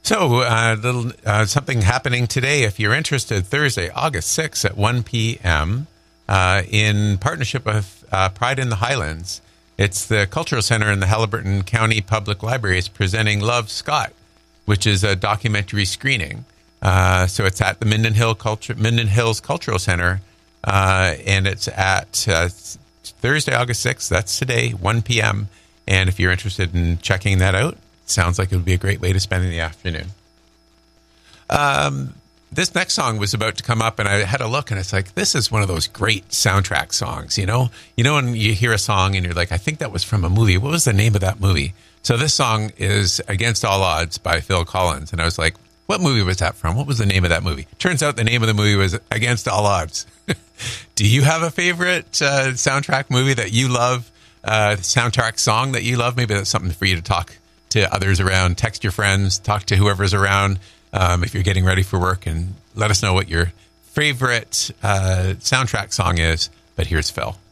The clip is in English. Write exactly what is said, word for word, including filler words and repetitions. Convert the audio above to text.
So, uh, little uh, something happening today, if you're interested, Thursday, August sixth at one p.m. Uh, in partnership with uh, Pride in the Highlands. It's the Cultural Center in the Haliburton County Public Library is presenting Love, Scott, which is a documentary screening. Uh, so it's at the Minden Hill Culture, Minden Hills Cultural Center, uh, and it's at uh, Thursday, August sixth. That's today, one p.m. And if you're interested in checking that out, sounds like it would be a great way to spend the afternoon. Um, this next song was about to come up, and I had a look, and it's like, this is one of those great soundtrack songs, you know? You know when you hear a song, and you're like, I think that was from a movie. What was the name of that movie? So this song is Against All Odds by Phil Collins, and I was like, what movie was that from? What was the name of that movie? Turns out the name of the movie was Against All Odds. Do you have a favorite uh, soundtrack movie that you love, uh, soundtrack song that you love? Maybe that's something for you to talk to others around, text your friends, talk to whoever's around um, if you're getting ready for work, and let us know what your favorite uh, soundtrack song is. But here's Phil.